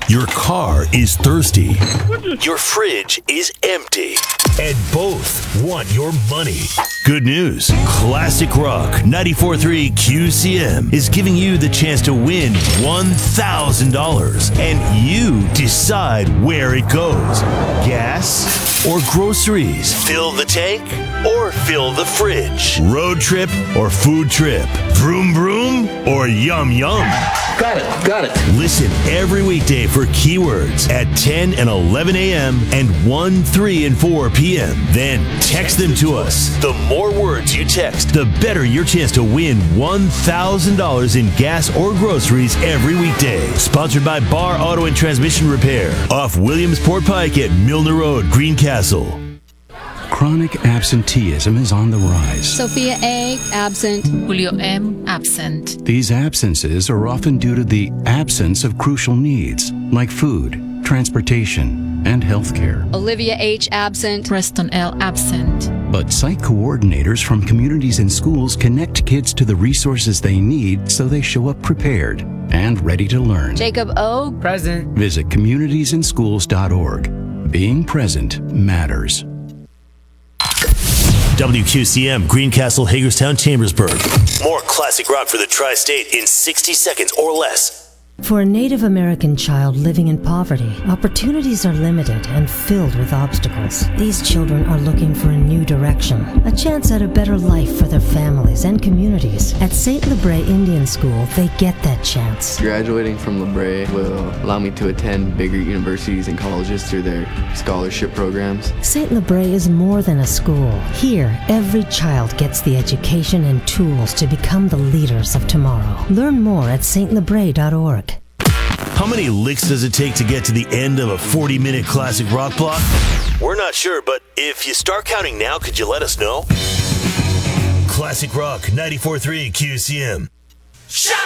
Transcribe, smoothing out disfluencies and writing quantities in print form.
Your car is thirsty. Your fridge is empty. And both want your money. Good news. Classic Rock 94.3 QCM is giving you the chance to win $1,000. And you decide where it goes. Gas or groceries? Fill the tank or fill the fridge? Road trip or food trip? Vroom vroom or yum yum? Got it. Listen every weekday for keywords at 10 and 11 a.m. and 1, 3, and 4 p.m. Then text them to us. The more words you text, the better your chance to win $1,000 in gas or groceries every weekday. Sponsored by Bar Auto and Transmission Repair off Williamsport Pike at Milner Road, Greencastle. Chronic absenteeism is on the rise. Sophia A., absent. Julio M., absent. These absences are often due to the absence of crucial needs like food, transportation, and healthcare. Olivia H., absent. Preston L., absent. But site coordinators from communities and schools connect kids to the resources they need so they show up prepared and ready to learn. Jacob O., present. Visit communitiesinschools.org. Being present matters. WQCM, Greencastle, Hagerstown, Chambersburg. More classic rock for the tri-state in 60 seconds or less. For a Native American child living in poverty, opportunities are limited and filled with obstacles. These children are looking for a new direction, a chance at a better life for their families and communities. At St. Lebre Indian School, they get that chance. Graduating from Lebre will allow me to attend bigger universities and colleges through their scholarship programs. St. Lebre is more than a school. Here, every child gets the education and tools to become the leaders of tomorrow. Learn more at stlebre.org. How many licks does it take to get to the end of a 40-minute classic rock block? We're not sure, but if you start counting now, could you let us know? Classic Rock 94.3 QCM.